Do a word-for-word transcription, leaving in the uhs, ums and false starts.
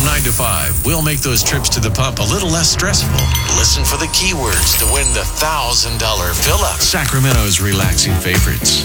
From nine to five, we'll make those trips to the pump a little less stressful. Listen for the keywords to win the one thousand dollars fill-up. Sacramento's relaxing favorites.